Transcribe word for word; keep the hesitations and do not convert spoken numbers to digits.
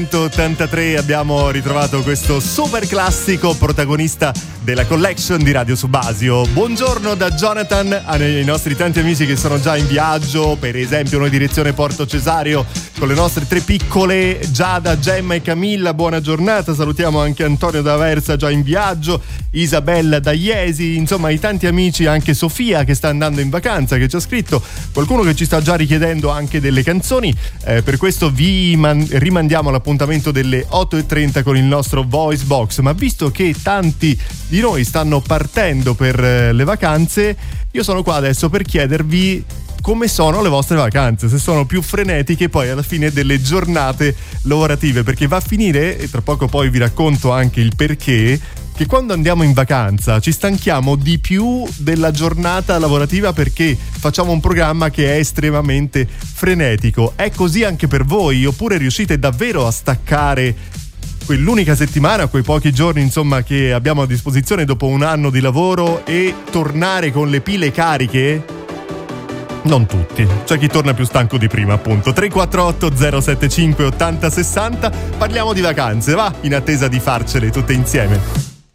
ottantatré abbiamo ritrovato questo super classico protagonista della collection di Radio Subasio. Buongiorno da Jonathan ai nostri tanti amici che sono già in viaggio, per esempio noi direzione Porto Cesario con le nostre tre piccole Giada, Gemma e Camilla. Buona giornata, salutiamo anche Antonio da Aversa già in viaggio, Isabella da Iesi, insomma i tanti amici, anche Sofia che sta andando in vacanza, che ci ha scritto, qualcuno che ci sta già richiedendo anche delle canzoni, eh, per questo vi man- rimandiamo l'appuntamento delle otto e trenta con il nostro Voice Box. Ma visto che tanti di noi stanno partendo per eh, le vacanze, io sono qua adesso per chiedervi come sono le vostre vacanze, se sono più frenetiche poi alla fine delle giornate lavorative, perché va a finire, e tra poco poi vi racconto anche il perché, che quando andiamo in vacanza ci stanchiamo di più della giornata lavorativa perché facciamo un programma che è estremamente frenetico. È così anche per voi? Oppure riuscite davvero a staccare quell'unica settimana, quei pochi giorni insomma che abbiamo a disposizione dopo un anno di lavoro e tornare con le pile cariche? Non tutti, c'è chi torna più stanco di prima, appunto. Tre quattro otto zero sette cinque ottanta sessanta. Parliamo di vacanze, va? In attesa di farcele tutte insieme.